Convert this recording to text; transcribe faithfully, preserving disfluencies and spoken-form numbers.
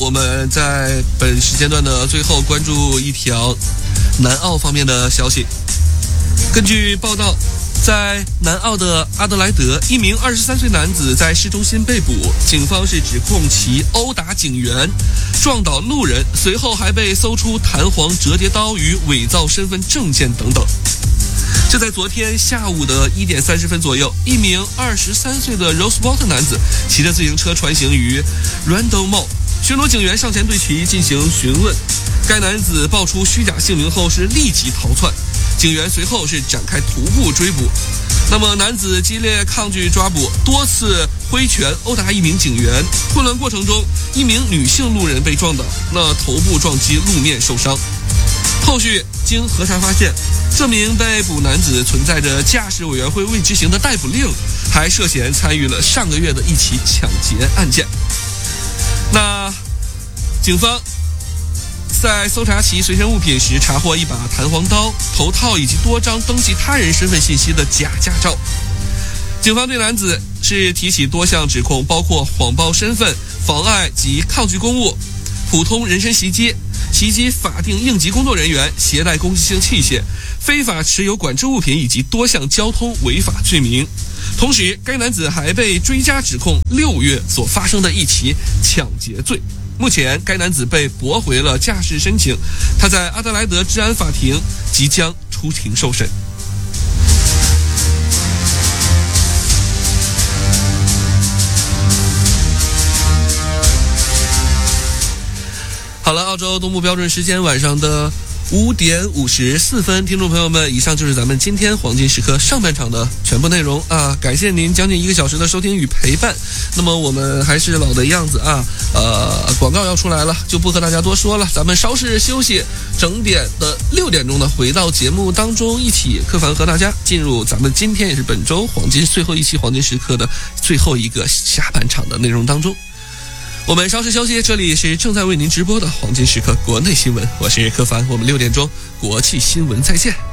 我们在本时间段的最后关注一条南澳方面的消息。根据报道，在南澳的阿德莱德，一名二十三岁男子在市中心被捕，警方是指控其殴打警员、撞倒路人，随后还被搜出弹簧折叠刀与伪造身份证件等等。就在昨天下午的一点三十分左右，一名二十三岁的 Rosewater 男子骑着自行车穿行于 Randall Mall， 巡逻警员上前对其进行询问，该男子报出虚假姓名后是立即逃窜，警员随后是展开徒步追捕。那么男子激烈抗拒抓捕，多次挥拳殴打一名警员，混乱过程中一名女性路人被撞倒，那头部撞击路面受伤。后续经核查发现，这名被捕男子存在着驾驶委员会未执行的逮捕令，还涉嫌参与了上个月的一起抢劫案件。那警方在搜查其随身物品时，查获一把弹簧刀、头套以及多张登记他人身份信息的假驾照。警方对男子是提起多项指控，包括谎报身份、妨碍及抗拒公务、普通人身袭击、袭击法定应急工作人员、携带攻击性器械、非法持有管制物品以及多项交通违法罪名。同时，该男子还被追加指控六月所发生的一起抢劫罪。目前，该男子被驳回了驾驶申请，他在阿德莱德治安法庭即将出庭受审。好了，澳洲东部标准时间晚上的五点五十四分，听众朋友们，以上就是咱们今天黄金时刻上半场的全部内容啊！感谢您将近一个小时的收听与陪伴。那么我们还是老的样子啊，呃，广告要出来了，就不和大家多说了，咱们稍事休息，整点的六点钟呢，回到节目当中，一起柯凡和大家进入咱们今天也是本周黄金最后一期黄金时刻的最后一个下半场的内容当中。我们稍事休息，这里是正在为您直播的黄金时刻国内新闻，我是柯凡，我们六点钟国际新闻再见。